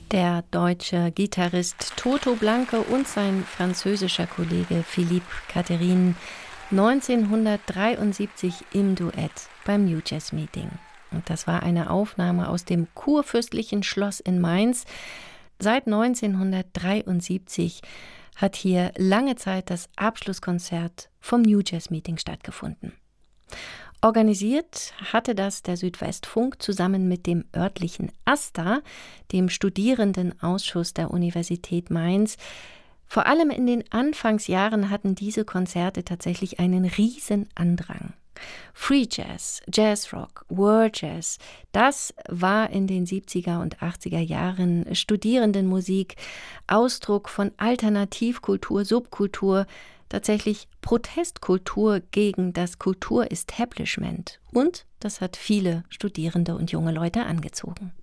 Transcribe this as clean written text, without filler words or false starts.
Der deutsche Gitarrist Toto Blanke und sein französischer Kollege Philippe Catherine 1973 im Duett beim New Jazz Meeting. Und das war eine Aufnahme aus dem Kurfürstlichen Schloss in Mainz. Seit 1973 hat hier lange Zeit das Abschlusskonzert vom New Jazz Meeting stattgefunden. Organisiert hatte das der Südwestfunk zusammen mit dem örtlichen AStA, dem Studierendenausschuss der Universität Mainz. Vor allem in den Anfangsjahren hatten diese Konzerte tatsächlich einen riesen Andrang. Free Jazz, Jazzrock, World Jazz, das war in den 70er und 80er Jahren Studierendenmusik, Ausdruck von Alternativkultur, Subkultur, tatsächlich Protestkultur gegen das Kulturestablishment. Und das hat viele Studierende und junge Leute angezogen.